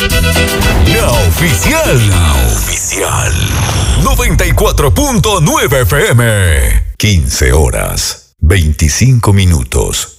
La oficial. La oficial. 94.9 FM. 15 horas, 25 minutos.